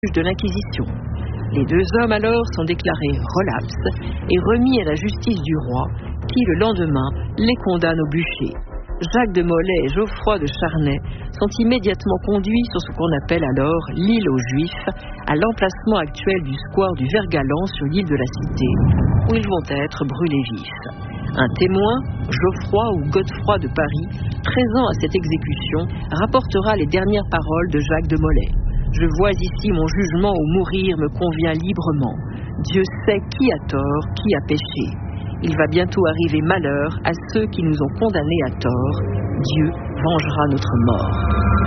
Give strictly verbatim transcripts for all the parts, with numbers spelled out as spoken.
de l'Inquisition. Les deux hommes alors sont déclarés relaps et remis à la justice du roi, qui le lendemain les condamne au bûcher. Jacques de Molay et Geoffroy de Charnay sont immédiatement conduits sur ce qu'on appelle alors l'île aux Juifs, à l'emplacement actuel du square du Vert-Galant sur l'île de la Cité, où ils vont être brûlés vifs. Un témoin, Geoffroy ou Godefroy de Paris, présent à cette exécution, rapportera les dernières paroles de Jacques de Molay. « Je vois ici mon jugement où mourir me convient librement. Dieu sait qui a tort, qui a péché. Il va bientôt arriver malheur à ceux qui nous ont condamnés à tort. Dieu vengera notre mort. »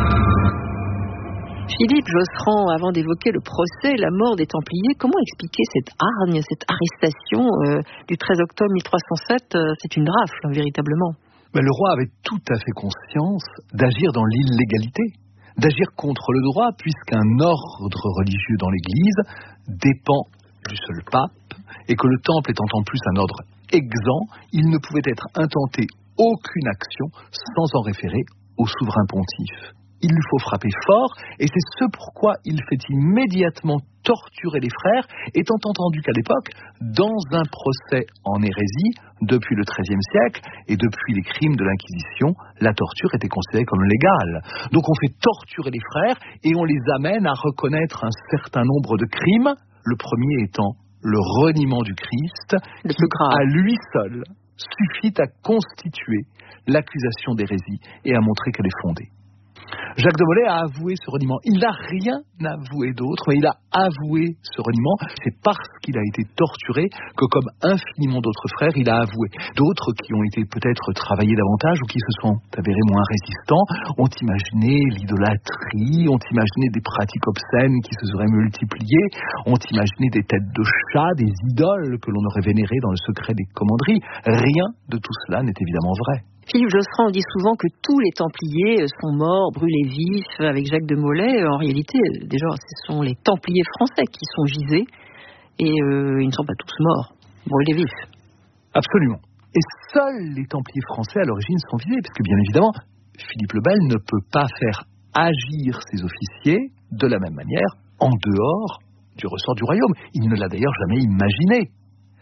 Philippe Josserand, avant d'évoquer le procès, la mort des Templiers, comment expliquer cette hargne, cette arrestation euh, du treize octobre mille trois cent sept euh, C'est une rafle, hein, véritablement. Mais le roi avait tout à fait conscience d'agir dans l'illégalité, d'agir contre le droit, puisqu'un ordre religieux dans l'Église dépend du seul pape, et que le temple étant en plus un ordre exempt, il ne pouvait être intenté aucune action sans en référer au souverain pontife. Il lui faut frapper fort, et c'est ce pourquoi il fait immédiatement torturer les frères, étant entendu qu'à l'époque, dans un procès en hérésie, depuis le treizième siècle, et depuis les crimes de l'Inquisition, la torture était considérée comme légale. Donc on fait torturer les frères, et on les amène à reconnaître un certain nombre de crimes, le premier étant le reniement du Christ, le qui, plus grave. à lui seul, suffit à constituer l'accusation d'hérésie et à montrer qu'elle est fondée. Jacques de Molay a avoué ce reniement. Il n'a rien avoué d'autre, mais il a avoué ce reniement. C'est parce qu'il a été torturé que, comme infiniment d'autres frères, il a avoué. D'autres qui ont été peut-être travaillés davantage ou qui se sont avérés moins résistants ont imaginé l'idolâtrie, ont imaginé des pratiques obscènes qui se seraient multipliées, ont imaginé des têtes de chat, des idoles que l'on aurait vénérées dans le secret des commanderies. Rien de tout cela n'est évidemment vrai. Philippe Josserand dit souvent que tous les Templiers sont morts, brûlés vifs avec Jacques de Molay. En réalité, déjà, ce sont les Templiers français qui sont gisés et euh, ils ne sont pas tous morts, brûlés vifs. Absolument. Et seuls les Templiers français à l'origine sont visés, puisque bien évidemment, Philippe le Bel ne peut pas faire agir ses officiers de la même manière en dehors du ressort du royaume. Il ne l'a d'ailleurs jamais imaginé.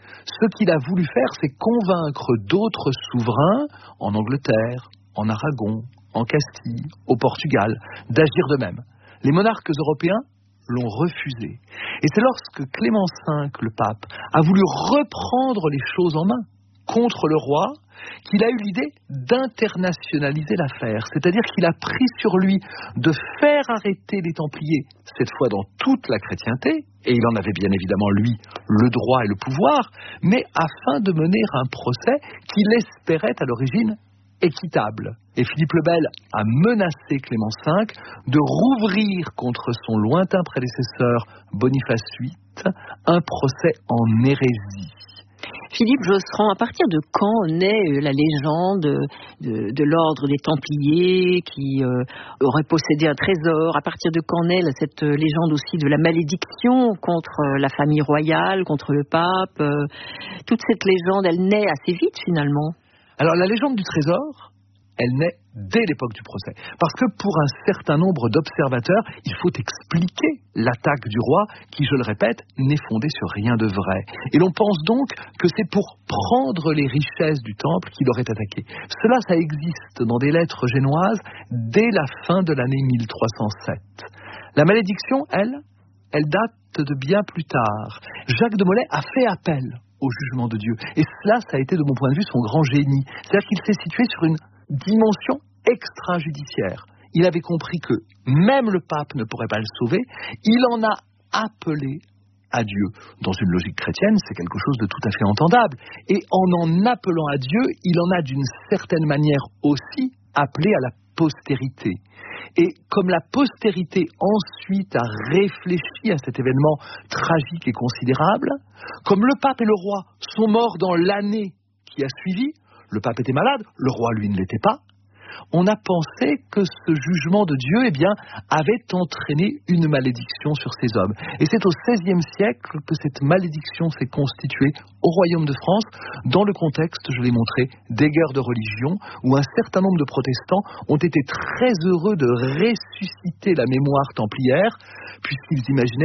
Ce qu'il a voulu faire, c'est convaincre d'autres souverains, en Angleterre, en Aragon, en Castille, au Portugal, d'agir de même. Les monarques européens l'ont refusé. Et c'est lorsque Clément cinq, le pape, a voulu reprendre les choses en main contre le roi, qu'il a eu l'idée d'internationaliser l'affaire. C'est-à-dire qu'il a pris sur lui de faire arrêter les Templiers, cette fois dans toute la chrétienté, et il en avait bien évidemment, lui, le droit et le pouvoir, mais afin de mener un procès qu'il espérait à l'origine équitable. Et Philippe le Bel a menacé Clément cinq de rouvrir contre son lointain prédécesseur Boniface huit un procès en hérésie. Philippe Josserand, à partir de quand naît la légende de, de l'ordre des Templiers qui euh, aurait possédé un trésor? À partir de quand naît cette légende aussi de la malédiction contre la famille royale, contre le pape? euh, Toute cette légende, elle naît assez vite finalement. Alors la légende du trésor, elle naît dès l'époque du procès. Parce que pour un certain nombre d'observateurs, il faut expliquer l'attaque du roi qui, je le répète, n'est fondée sur rien de vrai. Et l'on pense donc que c'est pour prendre les richesses du temple qu'il aurait attaqué. Cela, ça existe dans des lettres génoises dès la fin de l'année mille trois cent sept. La malédiction, elle, elle date de bien plus tard. Jacques de Molay a fait appel au jugement de Dieu. Et cela, ça a été de mon point de vue son grand génie. C'est-à-dire qu'il s'est situé sur une dimension extrajudiciaire. Il avait compris que même le pape ne pourrait pas le sauver. Il en a appelé à Dieu. Dans une logique chrétienne, c'est quelque chose de tout à fait entendable. Et en en appelant à Dieu, il en a d'une certaine manière aussi appelé à la postérité. Et comme la postérité ensuite a réfléchi à cet événement tragique et considérable, comme le pape et le roi sont morts dans l'année qui a suivi, le pape était malade, le roi lui ne l'était pas, on a pensé que ce jugement de Dieu eh bien, avait entraîné une malédiction sur ces hommes. Et c'est au seizième siècle que cette malédiction s'est constituée au royaume de France, dans le contexte, je l'ai montré, des guerres de religion, où un certain nombre de protestants ont été très heureux de ressusciter la mémoire templière, puisqu'ils imaginaient